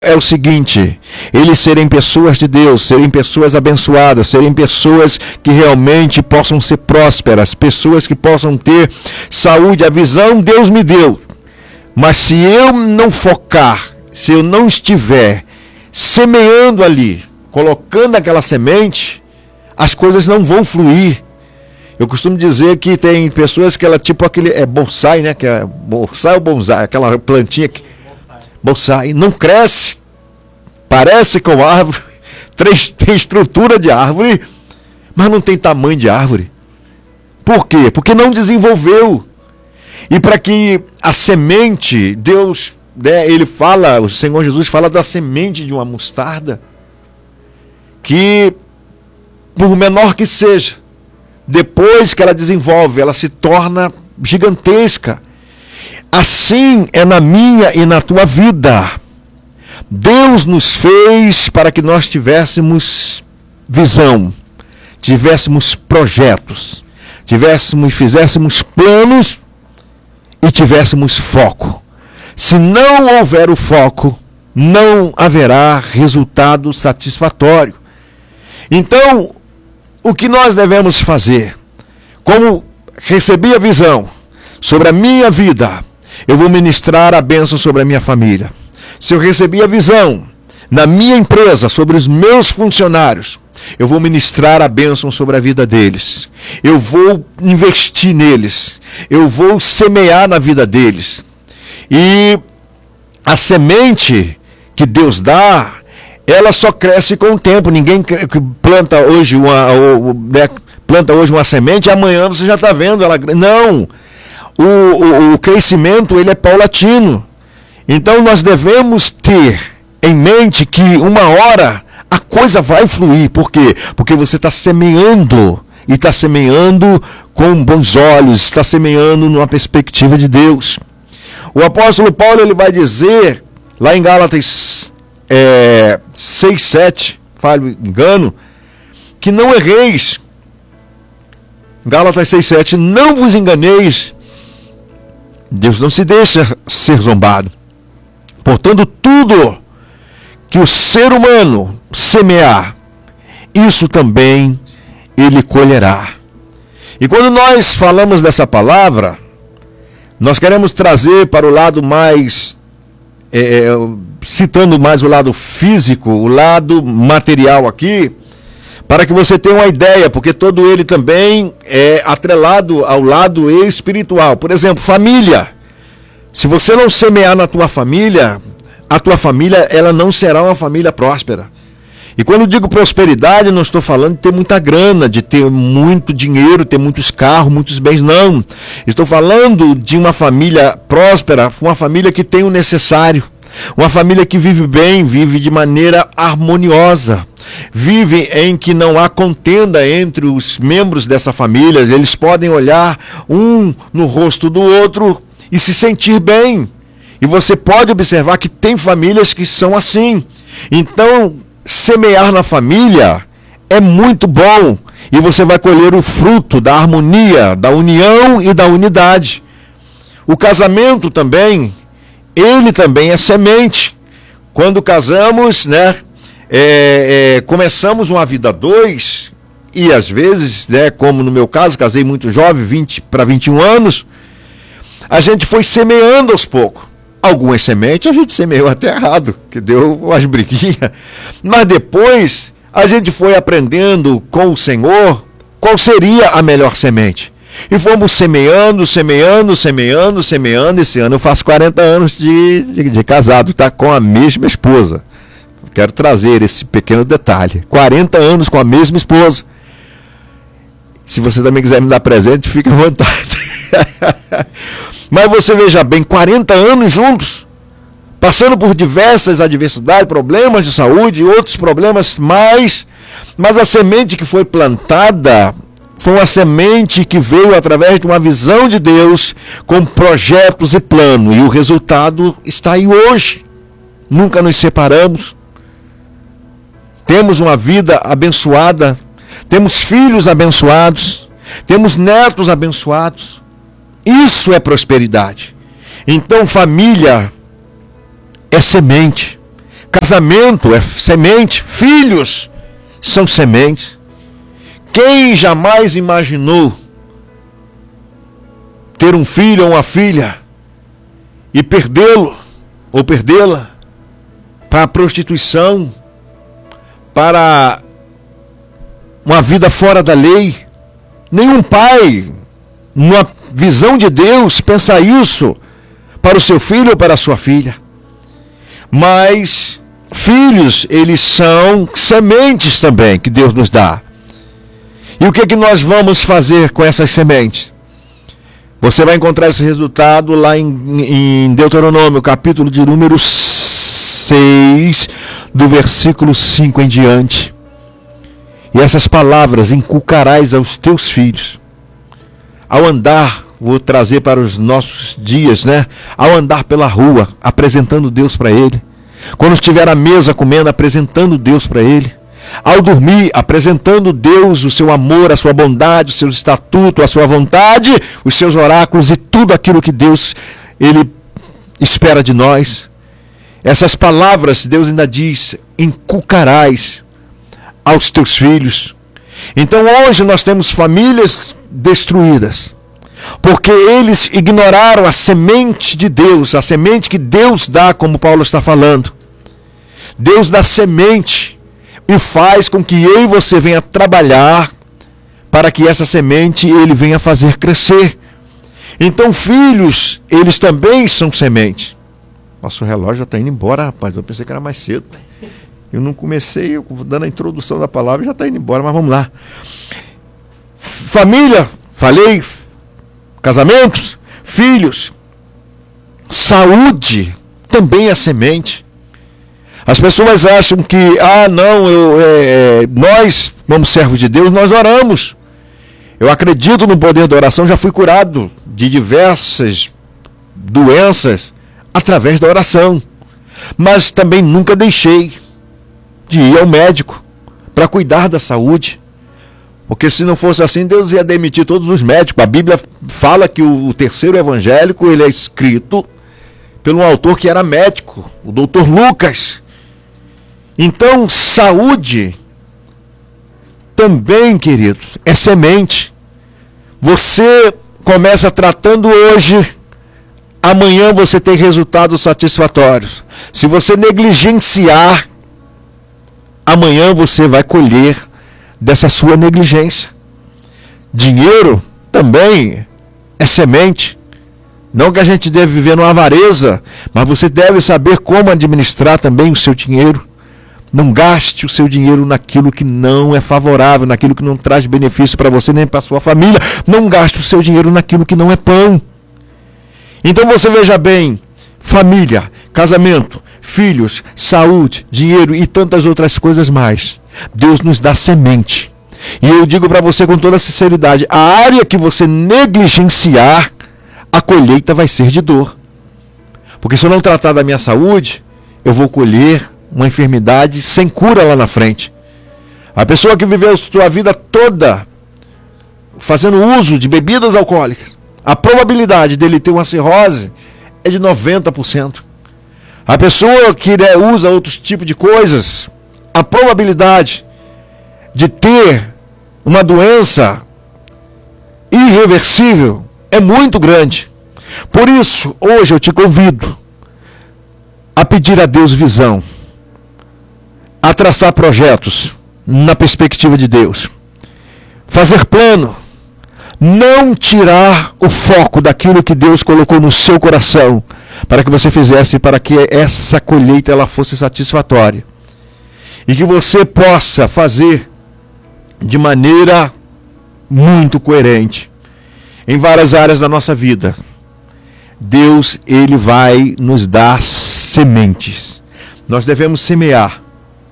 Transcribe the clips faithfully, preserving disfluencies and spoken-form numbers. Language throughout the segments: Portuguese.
é o seguinte: eles serem pessoas de Deus, serem pessoas abençoadas, serem pessoas que realmente possam ser prósperas, pessoas que possam ter saúde. A visão Deus me deu, mas se eu não focar, se eu não estiver semeando ali, colocando aquela semente, as coisas não vão fluir. Eu costumo dizer que tem pessoas que ela tipo aquele é bonsai, né? Que é bonsai ou bonsai, aquela plantinha que bonsai não cresce, parece com árvore, tem estrutura de árvore, mas não tem tamanho de árvore. Por quê? Porque não desenvolveu. E para que a semente, Deus, né, ele fala, o Senhor Jesus fala da semente de uma mostarda, que por menor que seja, depois que ela desenvolve, ela se torna gigantesca. Assim é na minha e na tua vida. Deus nos fez para que nós tivéssemos visão, tivéssemos projetos, tivéssemos, fizéssemos planos e tivéssemos foco. Se não houver o foco, não haverá resultado satisfatório. Então, o que nós devemos fazer? Como recebi a visão sobre a minha vida, eu vou ministrar a bênção sobre a minha família. Se eu recebi a visão na minha empresa sobre os meus funcionários, eu vou ministrar a bênção sobre a vida deles. Eu vou investir neles. Eu vou semear na vida deles. E a semente que Deus dá, ela só cresce com o tempo. Ninguém planta hoje uma, né, planta hoje uma semente e amanhã você já está vendo ela. Não. O, o, o crescimento ele é paulatino. Então nós devemos ter em mente que uma hora a coisa vai fluir. Por quê? Porque você está semeando. E está semeando com bons olhos. Está semeando numa perspectiva de Deus. O apóstolo Paulo ele vai dizer, lá em Gálatas é, seis, sete, falho engano, que não erreis. Gálatas seis, sete, não vos enganeis. Deus não se deixa ser zombado. Portanto, tudo que o ser humano semear, isso também ele colherá. E quando nós falamos dessa palavra, nós queremos trazer para o lado mais, é, citando mais o lado físico, o lado material aqui, para que você tenha uma ideia, porque todo ele também é atrelado ao lado espiritual. Por exemplo, família. Se você não semear na tua família, a tua família ela não será uma família próspera. E quando eu digo prosperidade, não estou falando de ter muita grana, de ter muito dinheiro, ter muitos carros, muitos bens, não. Estou falando de uma família próspera, uma família que tem o necessário. Uma família que vive bem, vive de maneira harmoniosa. Vive em que não há contenda entre os membros dessa família. Eles podem olhar um no rosto do outro e se sentir bem. E você pode observar que tem famílias que são assim. Então, semear na família é muito bom. E você vai colher o fruto da harmonia, da união e da unidade. O casamento também, ele também é semente. Quando casamos, né, é, é, começamos uma vida a dois, e às vezes, né, como no meu caso, casei muito jovem, vinte para vinte e um anos, a gente foi semeando aos poucos. Algumas sementes a gente semeou até errado, que deu umas briguinhas. Mas depois a gente foi aprendendo com o Senhor qual seria a melhor semente. E fomos semeando, semeando, semeando, semeando. Esse ano eu faço quarenta anos de, de, de casado, tá? Com a mesma esposa. Quero trazer esse pequeno detalhe. quarenta anos com a mesma esposa. Se você também quiser me dar presente, fique à vontade. Mas você veja bem, quarenta anos juntos, passando por diversas adversidades, problemas de saúde e outros problemas mais, mas a semente que foi plantada foi uma semente que veio através de uma visão de Deus, com projetos e planos, e o resultado está aí hoje. Nunca nos separamos, temos uma vida abençoada, temos filhos abençoados, temos netos abençoados. Isso é prosperidade. Então família é semente. Casamento é semente, filhos são sementes. Quem jamais imaginou ter um filho ou uma filha e perdê-lo ou perdê-la para a prostituição, para uma vida fora da lei? Nenhum pai, numa visão de Deus, pensa isso para o seu filho ou para a sua filha. Mas filhos, eles são sementes também que Deus nos dá. E o que é que nós vamos fazer com essas sementes? Você vai encontrar esse resultado lá em, em Deuteronômio, capítulo de número seis, do versículo cinco em diante. E essas palavras inculcarás aos teus filhos. Ao andar, vou trazer para os nossos dias, né? Ao andar pela rua, apresentando Deus para ele. Quando estiver à mesa comendo, apresentando Deus para ele. Ao dormir, apresentando Deus, o seu amor, a sua bondade, o seu estatuto, a sua vontade, os seus oráculos e tudo aquilo que Deus, ele espera de nós. Essas palavras, Deus ainda diz, inculcarás aos teus filhos. Então hoje nós temos famílias destruídas, porque eles ignoraram a semente de Deus, a semente que Deus dá, como Paulo está falando. Deus dá semente e faz com que eu e você venha trabalhar para que essa semente ele venha fazer crescer. Então filhos, eles também são semente. Nosso relógio já está indo embora, rapaz, eu pensei que era mais cedo. Eu não comecei, eu dando a introdução da palavra, já está indo embora, mas vamos lá. Família, falei, casamentos, filhos, saúde, também é semente. As pessoas acham que, ah não, eu, é, nós, como servos de Deus, nós oramos. Eu acredito no poder da oração, já fui curado de diversas doenças através da oração. Mas também nunca deixei de ir ao médico para cuidar da saúde. Porque se não fosse assim, Deus ia demitir todos os médicos. A Bíblia fala que o terceiro evangélico, ele é escrito por um autor que era médico, o doutor Lucas. Então, saúde também, queridos, é semente. Você começa tratando hoje, amanhã você tem resultados satisfatórios. Se você negligenciar, amanhã você vai colher dessa sua negligência. Dinheiro também é semente. Não que a gente deve viver numa avareza, mas você deve saber como administrar também o seu dinheiro. Não gaste o seu dinheiro naquilo que não é favorável, naquilo que não traz benefício para você nem para a sua família. Não gaste o seu dinheiro naquilo que não é pão. Então você veja bem, família, casamento, filhos, saúde, dinheiro e tantas outras coisas mais. Deus nos dá semente. E eu digo para você com toda sinceridade, a área que você negligenciar, a colheita vai ser de dor. Porque se eu não tratar da minha saúde, eu vou colher uma enfermidade sem cura lá na frente. A pessoa que viveu a sua vida toda fazendo uso de bebidas alcoólicas, a probabilidade dele ter uma cirrose é de noventa por cento. A pessoa que né, usa outros tipos de coisas, a probabilidade de ter uma doença irreversível é muito grande. Por isso, hoje eu te convido a pedir a Deus visão, a traçar projetos na perspectiva de Deus, fazer plano, não tirar o foco daquilo que Deus colocou no seu coração para que você fizesse, para que essa colheita ela fosse satisfatória e que você possa fazer de maneira muito coerente em várias áreas da nossa vida. Deus, ele vai nos dar sementes. Nós devemos semear,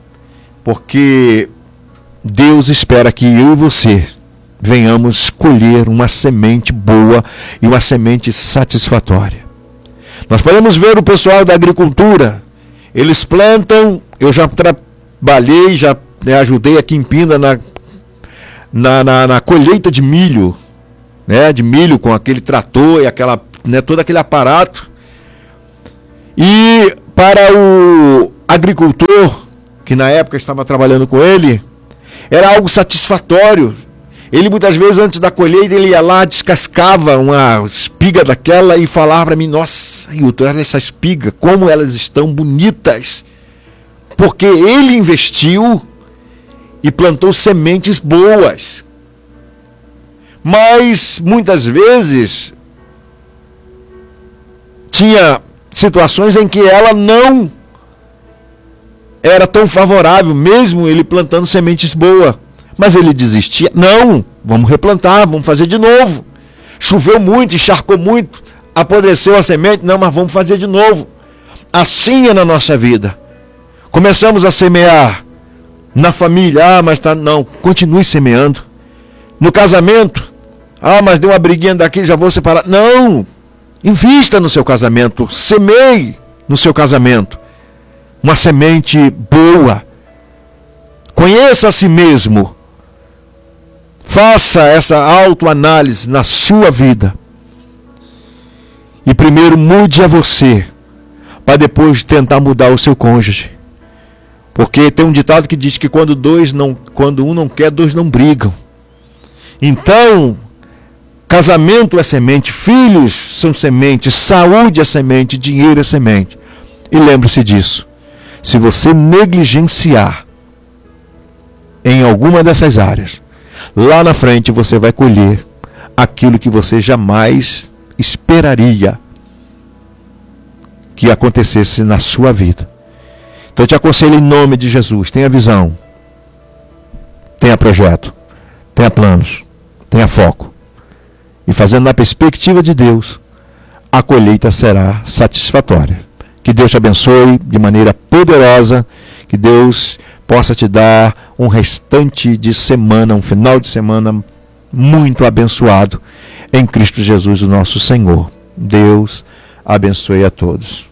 porque Deus espera que eu e você venhamos colher uma semente boa e uma semente satisfatória. Nós podemos ver o pessoal da agricultura, eles plantam, eu já trabalhei, já né, ajudei aqui em Pinda na, na, na, na colheita de milho, né, de milho com aquele trator e aquela, né, todo aquele aparato. E para o, agricultor, que na época estava trabalhando com ele, era algo satisfatório. Ele muitas vezes antes da colheita ele ia lá, descascava uma espiga daquela e falava para mim: nossa, Hilton, olha essa espiga, como elas estão bonitas. Porque ele investiu e plantou sementes boas. Mas muitas vezes tinha situações em que ela não era tão favorável, mesmo ele plantando sementes boas. Mas ele desistia. Não, vamos replantar, vamos fazer de novo. Choveu muito, encharcou muito, apodreceu a semente. Não, mas vamos fazer de novo. Assim é na nossa vida. Começamos a semear na família. Ah, mas tá, não, continue semeando. No casamento, ah, mas deu uma briguinha daqui, já vou separar. Não, invista no seu casamento, semeie no seu casamento uma semente boa. Conheça a si mesmo. Faça essa autoanálise na sua vida. E primeiro mude a você, para depois tentar mudar o seu cônjuge. Porque tem um ditado que diz que quando dois não, quando um não quer, dois não brigam. Então, casamento é semente, filhos são semente, saúde é semente, dinheiro é semente. E lembre-se disso. Se você negligenciar em alguma dessas áreas, lá na frente você vai colher aquilo que você jamais esperaria que acontecesse na sua vida. Então eu te aconselho em nome de Jesus, tenha visão, tenha projeto, tenha planos, tenha foco. E fazendo na perspectiva de Deus, a colheita será satisfatória. Que Deus te abençoe de maneira poderosa, que Deus possa te dar um restante de semana, um final de semana muito abençoado em Cristo Jesus, o nosso Senhor. Deus abençoe a todos.